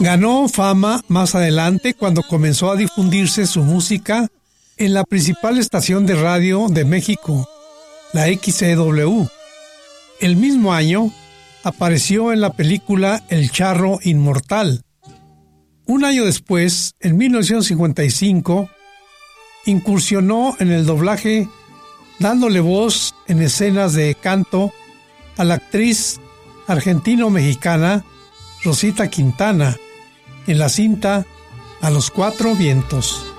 Ganó fama más adelante cuando comenzó a difundirse su música en la principal estación de radio de México, la XCW. El mismo año apareció en la película El Charro Inmortal. Un año después, en 1955, incursionó en el doblaje dándole voz en escenas de canto a la actriz argentino-mexicana Rosita Quintana en la cinta A los Cuatro Vientos.